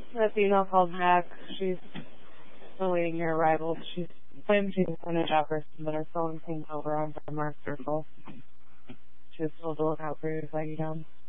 The female called back. She's awaiting your arrival. She's claimed she's going to job person, but her phone came over on from Mark Circle. She was told to look out for your flight down.